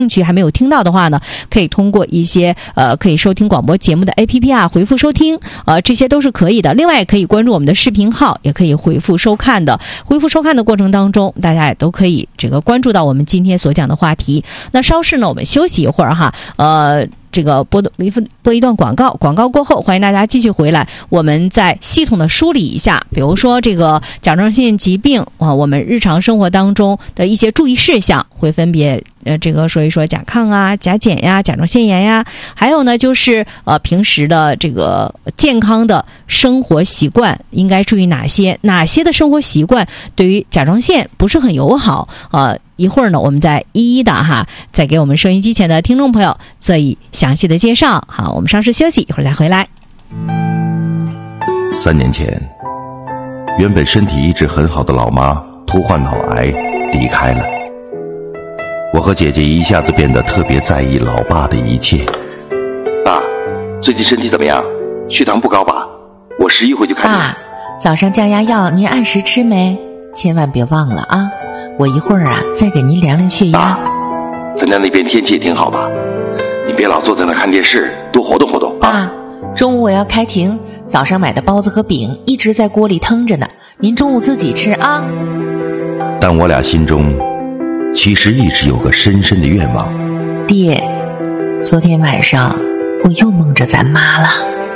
兴趣还没有听到的话呢，可以通过一些可以收听广播节目的 APP 啊，回复收听，这些都是可以的。另外也可以关注我们的视频号，也可以回复收看的。回复收看的过程当中，大家也都可以关注到我们今天所讲的话题。那稍事呢，我们休息一会儿哈，播一段广告，广告过后欢迎大家继续回来，我们再系统的梳理一下，比如说这个甲状腺疾病我们日常生活当中的一些注意事项，会分别说一说甲亢啊、甲减呀、甲状腺炎呀，还有呢就是平时的这个健康的生活习惯应该注意哪些的生活习惯对于甲状腺不是很友好一会儿呢，我们再一一的再给我们收音机前的听众朋友做以详细的介绍。好，我们稍事休息，一会儿再回来。 3年前，原本身体一直很好的老妈突患脑癌离开了，我和姐姐一下子变得特别在意老爸的一切。 爸，最近身体怎么样？血糖不高吧？我11回去看你。 爸，早上降压药您按时吃没？千万别忘了啊！我一会儿再给您量量血压。 爸，咱家那边天气也挺好吧？你别老坐在那看电视，多活动活动啊！ 爸，中午我要开庭，早上买的包子和饼一直在锅里腾着呢，您中午自己吃啊。 但我俩心中其实一直有个深深的愿望。 爹，昨天晚上我又梦着咱妈了。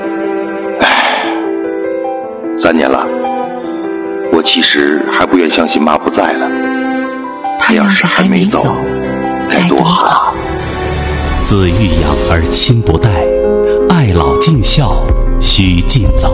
3年了，我其实还不愿相信妈不在了。 她要是还没走，该多好。 子欲养而亲不待，爱老敬孝须尽早。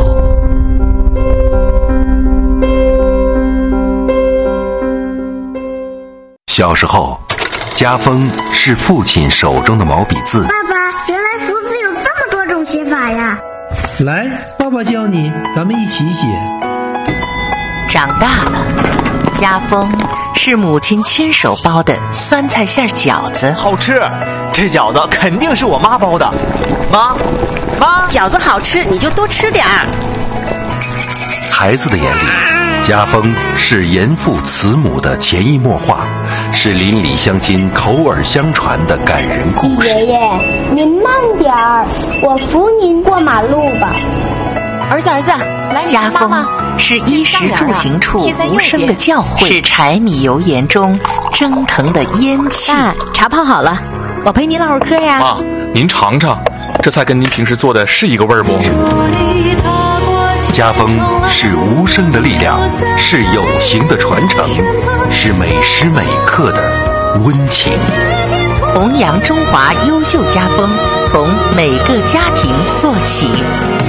小时候，家风是父亲手中的毛笔字。 爸爸，原来福字有这么多种写法呀！ 来，爸爸教你，咱们一起写。 长大了，家风是母亲亲手包的酸菜馅饺子， 好吃。这饺子肯定是我妈包的。妈， 饺子好吃，你就多吃点儿。 孩子的眼里，家风是严父慈母的潜移默化，是邻里乡亲口耳相传的感人故事。 爷爷，您慢点儿，我扶您过马路吧。 儿子，来，家风是衣食住行处无声的教诲，是柴米油盐中蒸腾的烟气。 爸，茶泡好了，我陪您唠会儿嗑呀。 妈，您尝尝，这菜跟您平时做的是一个味儿不？ 家风是无声的力量，是有形的传承，是每时每刻的温情。 弘扬中华优秀家风，从每个家庭做起。